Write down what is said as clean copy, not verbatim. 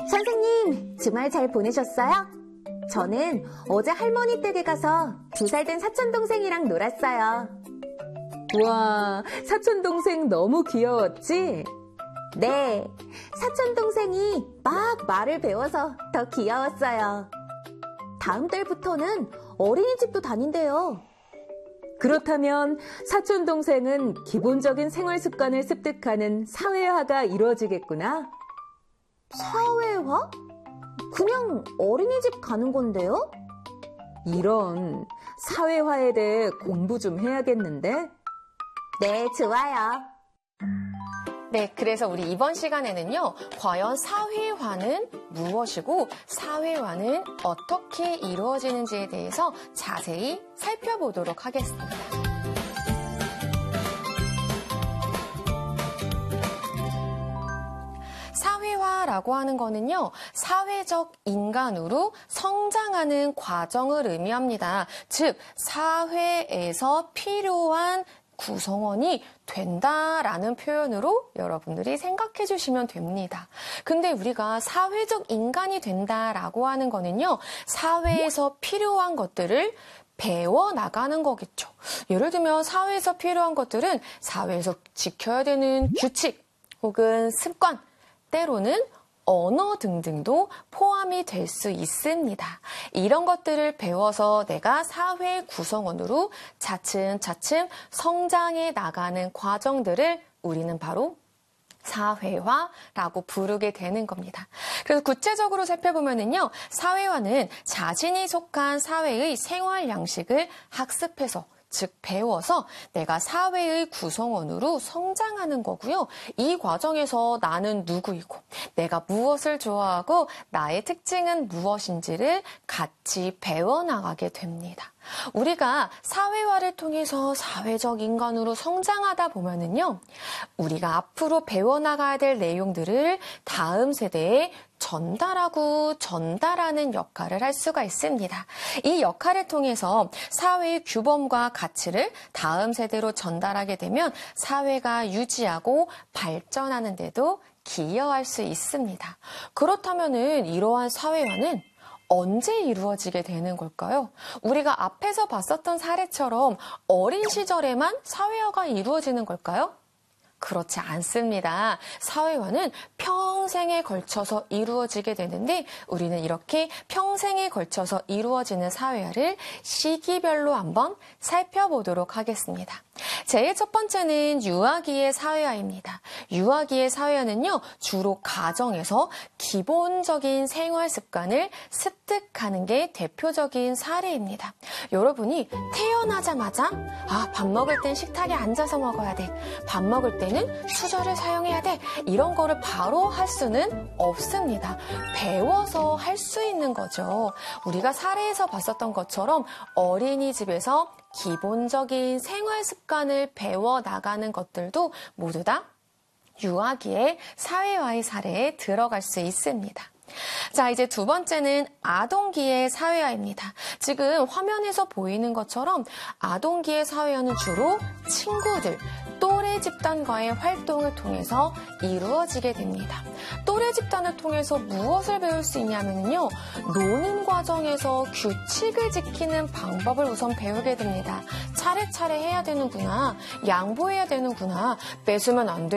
선생님, 주말 잘 보내셨어요? 저는 어제 할머니 댁에 가서 2살 된 사촌동생이랑 놀았어요. 와, 사촌동생 너무 귀여웠지? 네, 사촌동생이 막 말을 배워서 더 귀여웠어요. 다음 달부터는 어린이집도 다닌대요. 그렇다면 사촌동생은 기본적인 생활 습관을 습득하는 사회화가 이루어지겠구나. 사회화? 그냥 어린이집 가는 건데요? 이런, 사회화에 대해 공부 좀 해야겠는데? 네, 좋아요. 네, 그래서 우리 이번 시간에는요, 과연 사회화는 무엇이고 사회화는 어떻게 이루어지는지에 대해서 자세히 살펴보도록 하겠습니다. 사회화라고 하는 거는요, 사회적 인간으로 성장하는 과정을 의미합니다. 즉, 사회에서 필요한 구성원이 된다라는 표현으로 여러분들이 생각해 주시면 됩니다. 근데 우리가 사회적 인간이 된다라고 하는 거는요, 사회에서 필요한 것들을 배워나가는 거겠죠. 예를 들면 사회에서 필요한 것들은 사회에서 지켜야 되는 규칙 혹은 습관, 때로는 언어 등등도 포함이 될 수 있습니다. 이런 것들을 배워서 내가 사회 구성원으로 차츰차츰 성장해 나가는 과정들을 우리는 바로 사회화라고 부르게 되는 겁니다. 그래서 구체적으로 살펴보면은요, 사회화는 자신이 속한 사회의 생활 양식을 학습해서 즉 배워서 내가 사회의 구성원으로 성장하는 거고요. 이 과정에서 나는 누구이고 내가 무엇을 좋아하고 나의 특징은 무엇인지를 같이 배워나가게 됩니다. 우리가 사회화를 통해서 사회적 인간으로 성장하다 보면은요, 우리가 앞으로 배워나가야 될 내용들을 다음 세대에 전달하는 역할을 할 수가 있습니다. 이 역할을 통해서 사회의 규범과 가치를 다음 세대로 전달하게 되면 사회가 유지하고 발전하는 데도 기여할 수 있습니다. 그렇다면은 이러한 사회화는 언제 이루어지게 되는 걸까요? 우리가 앞에서 봤었던 사례처럼 어린 시절에만 사회화가 이루어지는 걸까요? 그렇지 않습니다. 사회화는 평생에 걸쳐서 이루어지게 되는데 우리는 이렇게 평생에 걸쳐서 이루어지는 사회화를 시기별로 한번 살펴보도록 하겠습니다. 제일 첫 번째는 유아기의 사회화입니다. 유아기의 사회화는요, 주로 가정에서 기본적인 생활 습관을 습득하는 게 대표적인 사례입니다. 여러분이 태어나자마자 밥 먹을 땐 식탁에 앉아서 먹어야 돼. 밥 먹을 때는 수저를 사용해야 돼. 이런 거를 바로 할 수는 없습니다. 배워서 할 수 있는 거죠. 우리가 사례에서 봤었던 것처럼 어린이집에서 기본적인 생활 습관을 배워나가는 것들도 모두 다 유아기의 사회화의 사례에 들어갈 수 있습니다. 자, 이제 두 번째는 아동기의 사회화입니다. 지금 화면에서 보이는 것처럼 아동기의 사회화는 주로 친구들, 또래 집단과의 활동을 통해서 이루어지게 됩니다. 또래 집단을 통해서 무엇을 배울 수 있냐면요, 노는 과정에서 규칙을 지키는 방법을 우선 배우게 됩니다. 차례차례 해야 되는구나, 양보해야 되는구나, 뺏으면 안 돼.